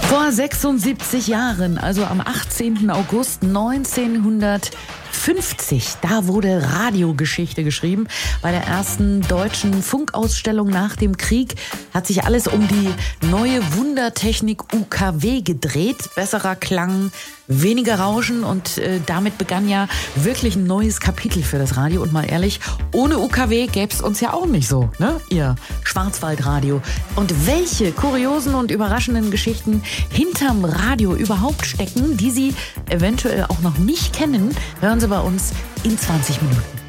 Vor 76 Jahren, also am 18. August 1950, da wurde Radiogeschichte geschrieben. Bei der ersten deutschen Funkausstellung nach dem Krieg hat sich alles um die neue Wundertechnik UKW gedreht. Besserer Klang, weniger Rauschen und damit begann ja wirklich ein neues Kapitel für das Radio. Und mal ehrlich, ohne UKW gäbe es uns ja auch nicht so, ne? Ihr Schwarzwaldradio. Und welche kuriosen und überraschenden Geschichten hinterm Radio überhaupt stecken, die Sie eventuell auch noch nicht kennen, hören Sie bei uns in 20 Minuten.